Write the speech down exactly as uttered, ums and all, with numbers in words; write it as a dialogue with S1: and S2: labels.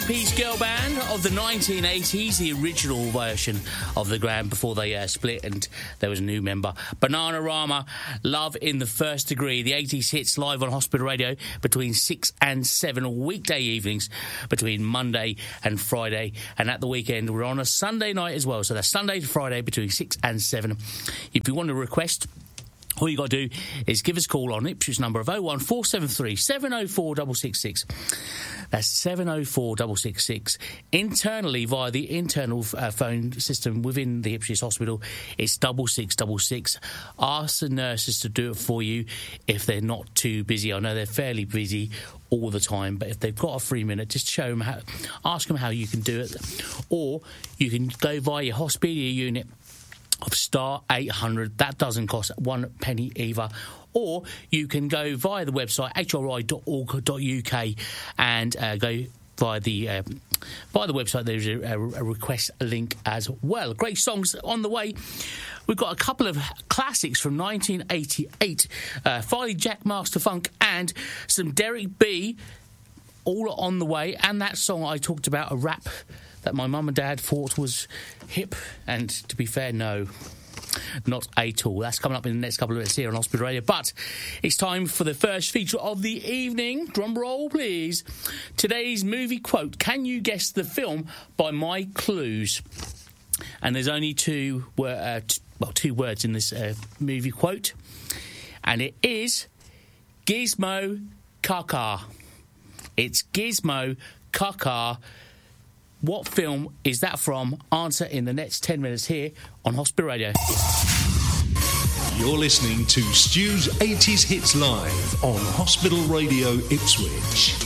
S1: three-piece girl band of the nineteen eighties, the original version of the Grand before they uh, split and there was a new member. Bananarama, Love in the First Degree. The eighties hits live on Hospital Radio between six and seven weekday evenings between Monday and Friday. And at the weekend, we're on a Sunday night as well. So that's Sunday to Friday between six and seven. If you want to request, all you got to do is give us a call on Ipswich number of oh one four seven three, seven oh four six six six. That's seven oh four six six six. Internally, via the internal uh, phone system within the Ipswich Hospital, it's double six double six. Ask the nurses to do it for you if they're not too busy. I know they're fairly busy all the time, but if they've got a free minute, just show them how, ask them how you can do it. Or you can go via your Hospidia unit of star eight hundred. That doesn't cost one penny either. Or you can go via the website h r i dot org dot u k and uh, go via the uh, via the website. There's a, a, a request link as well. Great songs on the way. We've got a couple of classics from nineteen eighty-eight, uh, Farley Jack Master Funk and some Derek B, all on the way. And that song I talked about, a rap that my mum and dad thought was hip, and to be fair, no, not at all. That's coming up in the next couple of minutes here on Hospital Radio. But it's time for the first feature of the evening. Drum roll, please. Today's movie quote. Can you guess the film by my clues? And there's only two, uh, t- well, two words in this uh, movie quote, and it is Gizmo Kaka. It's Gizmo Kaka. What film is that from? Answer in the next ten minutes here on Hospital Radio.
S2: You're listening to Stu's eighties Hits Live on Hospital Radio Ipswich.